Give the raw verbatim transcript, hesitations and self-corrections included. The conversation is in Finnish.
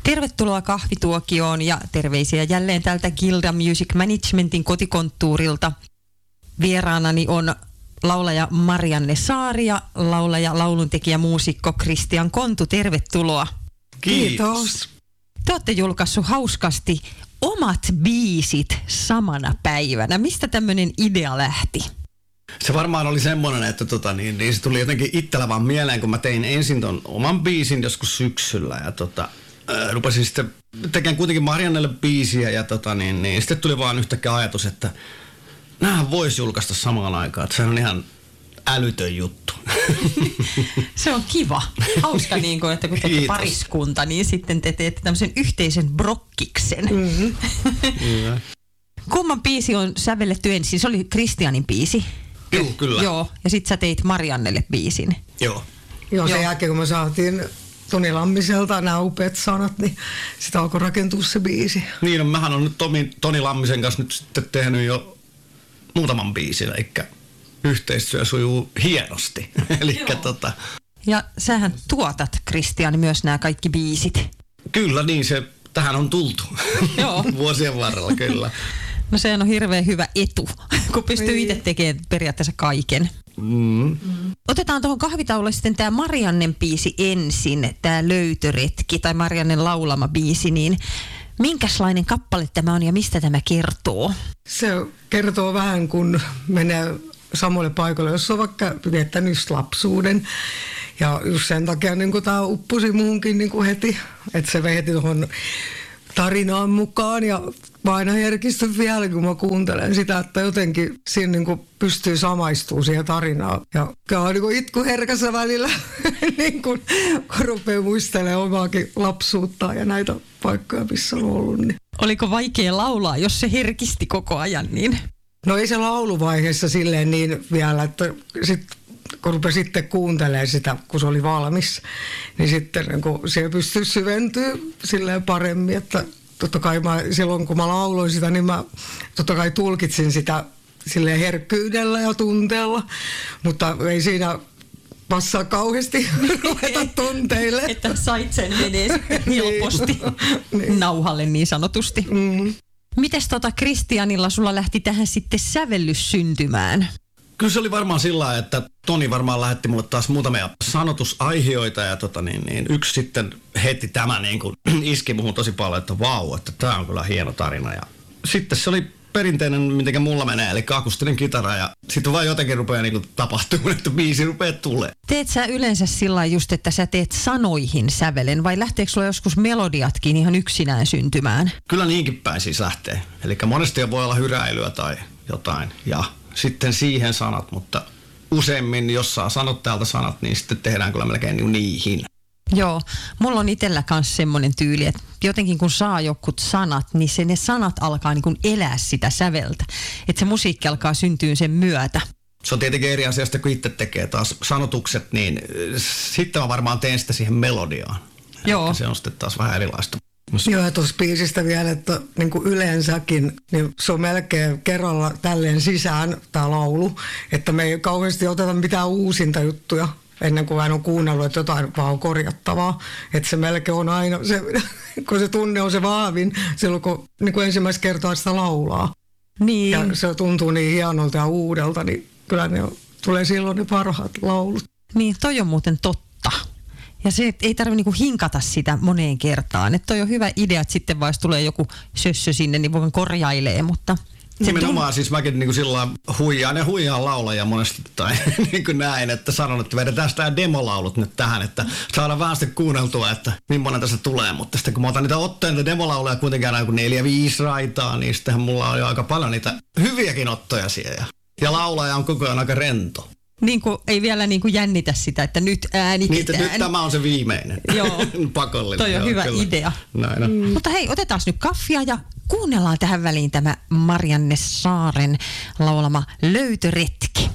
Tervetuloa kahvituokioon ja terveisiä jälleen täältä Gilda Music Managementin kotikonttuurilta. Vieraanani on laulaja Marianne Saari ja laulaja, lauluntekijä, muusikko Kristian Kontu. Tervetuloa. Kiitos. Te olette julkaissut hauskasti omat biisit samana päivänä. Mistä tämmöinen idea lähti? Se varmaan oli semmoinen, että tota, niin, niin se tuli jotenkin itsellä vaan mieleen, kun mä tein ensin ton oman biisin joskus syksyllä ja tota, äh, rupesin sitten tekemään kuitenkin Mariannelle biisiä ja tota, niin, niin, sitten tuli vaan yhtäkkiä ajatus, että näähän vois julkaista samaan aikaan, että se on ihan älytön juttu. Se on kiva. Hauska, niin kuin, että kun teette Kiitos. pariskunta, niin sitten te teette tämmöisen yhteisen brokkiksen. Mm-hmm. Kumman biisi on sävelletty ensin? Se oli Kristianin biisi. Joo, kyllä. Joo, ja sit sä teit Mariannelle biisin. Joo. Joo, sen Joo. jälkeen kun me saatiin Toni Lammiselta nämä upeat sanat, niin sitä alkoi rakentua se biisi. Niin, no mähän on nyt Tomi, Toni Lammisen kanssa nyt sitten tehnyt jo muutaman biisin, eli yhteistyö sujuu hienosti. Eli tota, Ja sähän tuotat, Kristian, myös nämä kaikki biisit. kyllä niin se tähän on tultu. Joo. Vuosien varrella, kyllä. No sehän on hirveän hyvä etu, kun pystyy itse tekemään periaatteessa kaiken. Mm. Otetaan tuohon kahvitaululle sitten tämä Mariannen biisi ensin, tämä Löytöretki tai Mariannen laulama biisi, niin minkälainen kappale tämä on ja mistä tämä kertoo? Se kertoo vähän, kun menee samalle paikalle, jos on vaikka viettänyt lapsuuden. Ja just sen takia niin tämä uppusi muunkin niin kuin heti, että se vei heti tuohon tarinaan mukaan ja mä aina herkistyn vielä, kun mä kuuntelen sitä, että jotenkin siinä niin kuin pystyy samaistumaan siihen tarinaan. Ja käy niin kuin itku herkässä välillä, niin kuin, kun rupeaa muistelemaan omaakin lapsuuttaan ja näitä paikkoja, missä on ollut. Niin. Oliko vaikea laulaa, jos se herkisti koko ajan niin? No ei se lauluvaiheessa silleen niin vielä, että sit, kun rupesi sitten kuuntelemaan sitä, kun se oli valmis, niin sitten niin kun siellä pystyy syventyä silleen paremmin, että totta kai mä, silloin kun mä lauloin sitä, niin mä totta kai tulkitsin sitä silleen herkkyydellä ja tunteella, mutta ei siinä passaa kauheasti ruveta tunteille. Että sait sen menee helposti Niin. nauhalle niin sanotusti. Mm. Mites tota Kristianilla sulla lähti tähän sitten sävellys syntymään? Kyllä se oli varmaan sillä lailla, että Toni varmaan lähetti mulle taas muutamia sanotusaihioita ja tota niin, niin yksi sitten heti tämä niin kuin iski muhun tosi paljon, että vau, että tämä on kyllä hieno tarina. Ja sitten se oli perinteinen, miten mulla menee, eli akustinen kitara ja sitten vaan jotenkin rupeaa niin kuin tapahtumaan, että biisi rupeaa tulee. Teet sä yleensä sillä lailla just, että sä teet sanoihin sävelen vai lähteekö sulla joskus melodiatkin ihan yksinään syntymään? Kyllä niinkin päin siis lähtee. Eli monesti voi olla hyräilyä tai jotain ja sitten siihen sanat, mutta useimmin, jos saa sanot täältä sanat, niin sitten tehdään kyllä melkein niin niihin. Joo, mulla on itsellä kanssa semmoinen tyyli, että jotenkin kun saa jokut sanat, niin se ne sanat alkaa niin kuin elää sitä säveltä. Että se musiikki alkaa syntyä sen myötä. Se on tietenkin eri asiasta, kun itse tekee taas sanotukset, niin sitten mä varmaan teen sitä siihen melodiaan. Joo. Eli se on sitten taas vähän erilaista. Joo, ja tuossa biisistä vielä, että niin kuin yleensäkin, niin se on melkein kerralla tälleen sisään tämä laulu, että me ei kauheasti oteta mitään uusinta juttuja ennen kuin hän on kuunnellut, että jotain vaan on korjattavaa. Että se melkein on aina, se, kun se tunne on se vahvin silloin, kun niin kuin ensimmäistä kertaa sitä laulaa. Niin. Ja se tuntuu niin hienolta ja uudelta, niin kyllä ne on, tulee silloin ne parhaat laulut. Niin, toi on muuten totta. Ja se, että ei tarvitse niinku hinkata sitä moneen kertaan. Että toi on hyvä idea, että sitten vaan jos tulee joku sössö sinne, niin voin korjailee, mutta... Nimenomaan siis mäkin niin kuin sillä huijaan ja huijaan laulajia monesti tai niin kuin näin, että sanon, että vedetään sitä demolaulut nyt tähän, että saadaan vähän sitten kuunneltua, että millainen tässä tulee. Mutta sitten kun mä otan niitä ottoja, niitä demolauluja kuitenkin aina kuin neljä, viisi raitaa, niin sittenhän mulla on jo aika paljon niitä hyviäkin ottoja siellä. Ja laulaja on koko ajan aika rento. Niin kuin, ei vielä niin kuin jännitä sitä, että nyt äänitetään. Niin, nyt tämä on se viimeinen. Joo. Pakollinen. Toi on joo, hyvä kyllä. idea. Näin on. Mm. Mutta hei, otetaan nyt kaffia ja kuunnellaan tähän väliin tämä Marianne Saaren laulama Löytöretki.